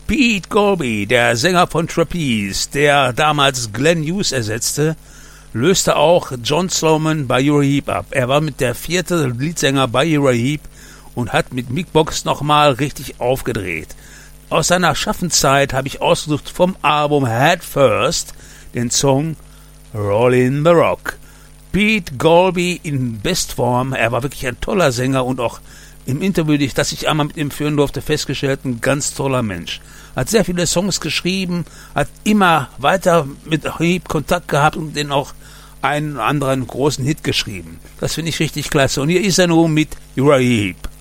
Pete Golby, der Sänger von Trapeze, der damals Glenn Hughes ersetzte, löste auch John Sloman bei Uriah Heep ab. Er war mit der 4. Leadsänger bei Uriah Heep und hat mit Mick Box nochmal richtig aufgedreht. Aus seiner Schaffenszeit habe ich ausgesucht vom Album Head First den Song Rollin' the Rock. Pete Golby in Bestform, er war wirklich ein toller Sänger und auch im Interview, das ich einmal mit ihm führen durfte, festgestellt, ein ganz toller Mensch. Hat sehr viele Songs geschrieben, hat immer weiter mit Heep Kontakt gehabt und den auch einen anderen großen Hit geschrieben. Das finde ich richtig klasse. Und hier ist er nun mit Uriah Heep.